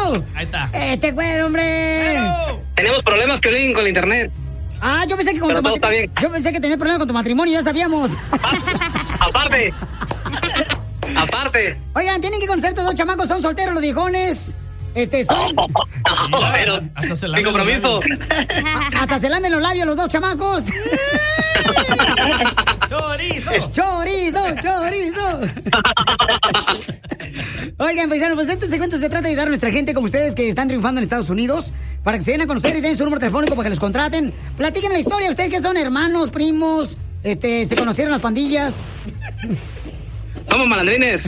güero! Ahí está. Güero, hombre. Tenemos problemas, Piolín, con el internet. Ah, yo pensé que con tu matrimonio. Yo pensé que tenías problemas con tu matrimonio, ya sabíamos. Aparte. Aparte. Oigan, tienen que conocer estos dos chamacos, son solteros los viejones. Son. Pero, hasta se sin compromiso. Hasta se lamen los labios los dos chamacos. ¡Chorizo! ¡Chorizo! Oigan, paisanos, pues este segmento se trata de ayudar a nuestra gente como ustedes que están triunfando en Estados Unidos para que se den a conocer y den su número telefónico para que los contraten. Platiquen la historia, ustedes que son hermanos, primos, se conocieron las pandillas. Somos malandrines.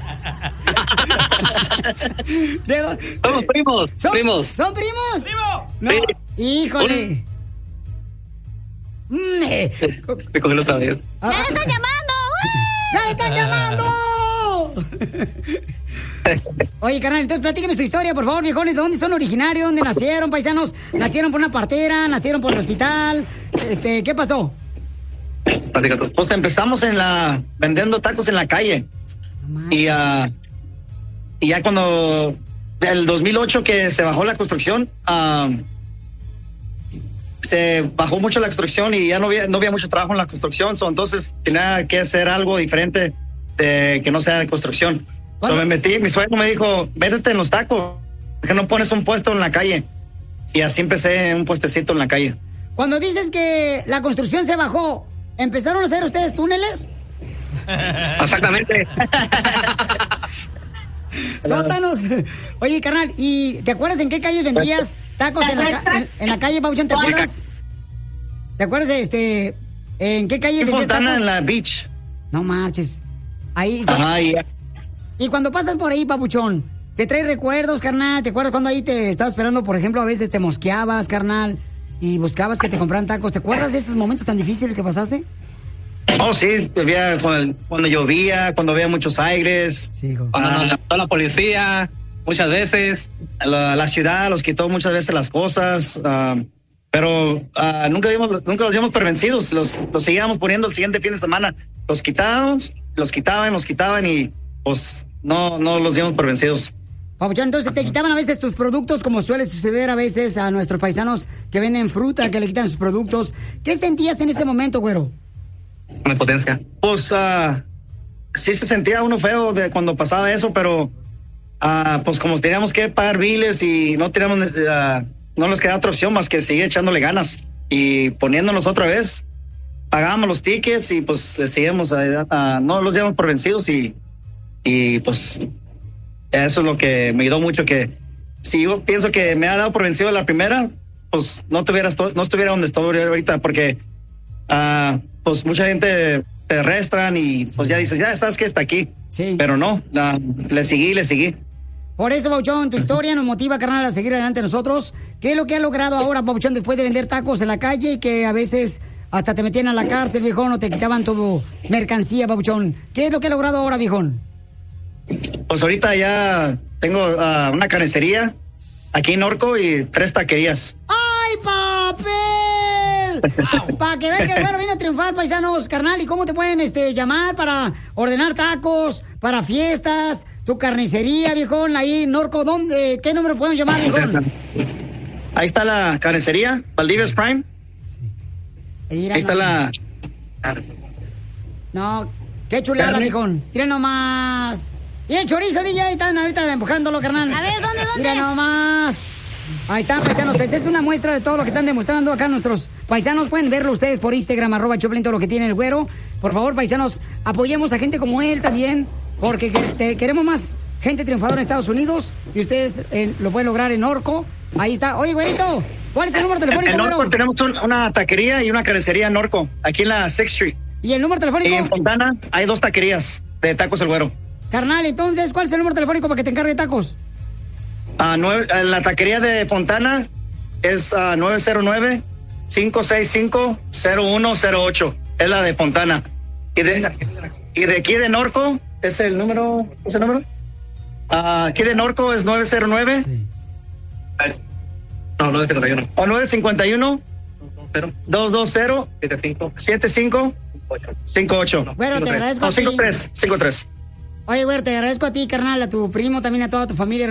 Somos primos. Primos. ¿Son primos? ¡Primo! No. Sí. Híjole. Me cogió otra vez. ¡Ya le están llamando! ¡Ya le están llamando! Oye, carnal, entonces platíqueme su historia, por favor, viejones. ¿De dónde son originarios? ¿Dónde nacieron, paisanos? ¿Nacieron por una partera? ¿Nacieron por el hospital? ¿Qué pasó? Pues empezamos vendiendo tacos en la calle. Y ya cuando el 2008 que se bajó la construcción, se bajó mucho la construcción y ya no había mucho trabajo en la construcción, entonces tenía que hacer algo diferente que no sea de construcción. Me metí, mi suegro me dijo, métete en los tacos, ¿por qué no pones un puesto en la calle? Y así empecé un puestecito en la calle. Cuando dices que la construcción se bajó, ¿empezaron a hacer ustedes túneles? Exactamente. Sótanos. Oye, carnal, ¿y te acuerdas en qué calle vendías tacos en la calle, Pabuchón? ¿Te acuerdas? ¿Te acuerdas en qué calle vendías tacos? En la Beach. No marches. Ahí. Ajá, ya. Y cuando pasas por ahí, Pabuchón, ¿te trae recuerdos, carnal? ¿Te acuerdas cuando ahí te estabas esperando, por ejemplo, a veces te mosqueabas, carnal, y buscabas que te compraran tacos? ¿Te acuerdas de esos momentos tan difíciles que pasaste? Oh, sí, cuando llovía, cuando había muchos aires. Sí, cuando nos llamó la policía, muchas veces. La ciudad los quitó muchas veces las cosas, pero nunca los dimos por vencidos. Los seguíamos poniendo el siguiente fin de semana. Los quitaban y pues no los dimos por vencidos. Pabuchón, entonces te quitaban a veces tus productos, como suele suceder a veces a nuestros paisanos que venden fruta, que le quitan sus productos. ¿Qué sentías en ese momento, güero? Una potencia. Pues sí se sentía uno feo de cuando pasaba eso, pero pues como teníamos que pagar biles y no nos quedaba otra opción más que seguir echándole ganas y poniéndonos otra vez. Pagábamos los tickets y pues seguíamos, no los dimos por vencidos y pues eso es lo que me ayudó mucho, que si yo pienso que me ha dado por vencido la primera, pues no estuviera donde estoy ahorita, porque pues mucha gente te arrestan y pues ya dices, ya sabes que está aquí. Sí. Pero no, le seguí. Por eso, Pabuchón, tu historia nos motiva, carnal, a seguir adelante nosotros. ¿Qué es lo que ha logrado ahora, Pabuchón, después de vender tacos en la calle, que a veces hasta te metían a la cárcel, viejón, o te quitaban tu mercancía, Pabuchón? ¿Qué es lo que ha logrado ahora, viejón? Pues ahorita ya tengo una carnicería aquí en Orco y 3 taquerías. ¡Ay, papel! Para que vean que el güero viene a triunfar, paisanos, carnal. ¿Y cómo te pueden llamar para ordenar tacos, para fiestas, tu carnicería, viejón, ahí en Orco? ¿Dónde? ¿Qué número pueden llamar, viejón? Ahí está la carnicería, Valdivia's Prime. Sí. Ahí está la... No, qué chulada, viejón. Mira nomás. Mira el chorizo, DJ, están ahorita empujándolo, carnal. A ver, ¿dónde? Mira nomás. Ahí está, paisanos. Pues es una muestra de todo lo que están demostrando acá nuestros paisanos. Pueden verlo ustedes por Instagram, @Choplin, todo lo que tiene el güero. Por favor, paisanos, apoyemos a gente como él también, porque queremos más gente triunfadora en Estados Unidos y ustedes lo pueden lograr en Orco. Ahí está. Oye, güerito, ¿cuál es el número telefónico, En Orco güero? tenemos una taquería y una carnicería en Orco, aquí en la 6th Street. ¿Y el número telefónico? Y en Fontana hay 2 taquerías de Tacos El Güero. Carnal, entonces, ¿cuál es el número telefónico para que te encargue de tacos? La taquería de Fontana es 909-565-0108. Es la de Fontana. Y de aquí de Norco, ¿es el número? ¿Es el número? Aquí de Norco es 909. Sí. No, 951. O 951 220 75 58. Güero, te agradezco a ti. 53. Oye, güero, te agradezco a ti, carnal, a tu primo, también a toda tu familia.